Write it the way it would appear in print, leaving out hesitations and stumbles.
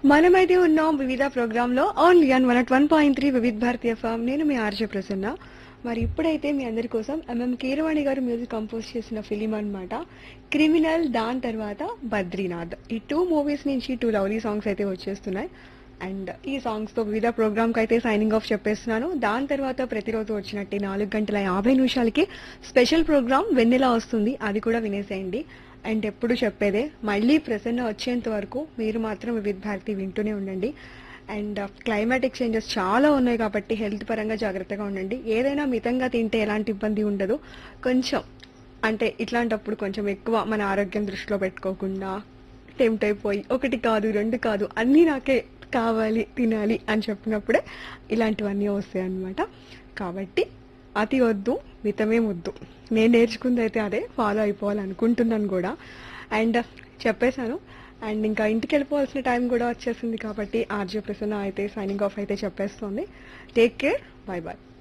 మనమైతే ఉన్నాం వివిధ ప్రోగ్రామ్ లో ఓన్లీ ఆన్ 101.3 వివిధ భారతీయ ఫామ్. నేను మీ ఆర్జే ప్రసన్న. మరి ఇప్పుడైతే మీ అందరి కోసం ఎంఎం కీరవాణి గారు మ్యూజిక్ కంపోజ్ చేసిన ఫిలిం అన్నమాట క్రిమినల్. దాని తర్వాత బద్రీనాథ్. ఈ టూ మూవీస్ నుంచి టూ లవ్లీ సాంగ్స్ అయితే వచ్చేస్తున్నాయి. అండ్ ఈ సాంగ్స్ తో వివిధ ప్రోగ్రామ్ కి అయితే సైనింగ్ ఆఫ్ చెప్పేస్తున్నాను. దాని తర్వాత ప్రతిరోజు వచ్చినట్టు 4:50 స్పెషల్ ప్రోగ్రామ్ వెన్నెలా వస్తుంది, అది కూడా వినేసేయండి. అండ్ ఎప్పుడు చెప్పేదే, మళ్ళీ ప్రసన్న వచ్చేంత వరకు మీరు మాత్రం వివిధ భారతి వింటూనే ఉండండి. అండ్ క్లైమాటిక్ చేంజెస్ చాలా ఉన్నాయి కాబట్టి హెల్త్ పరంగా జాగ్రత్తగా ఉండండి. ఏదైనా మితంగా తింటే ఎలాంటి ఇబ్బంది ఉండదు. కొంచెం అంటే ఇట్లాంటప్పుడు కొంచెం ఎక్కువ మన ఆరోగ్యం దృష్టిలో పెట్టుకోకుండా టెంప్ట్ అయిపోయి ఒకటి కాదు రెండు కాదు అన్నీ నాకే కావాలి తినాలి అని చెప్పినప్పుడే ఇలాంటివన్నీ వస్తాయి అన్నమాట. కాబట్టి అతి వద్దు, మితమే ముద్దు. నేను నేర్చుకుంది అయితే అదే ఫాలో అయిపోవాలనుకుంటున్నాను కూడా. అండ్ చెప్పేశాను. అండ్ ఇంకా ఇంటికి వెళ్ళిపోవాల్సిన టైం కూడా వచ్చేసింది కాబట్టి ఆర్జే ప్రసన్న అయితే సైనింగ్ ఆఫ్ అయితే చెప్పేస్తోంది. Take care, bye bye.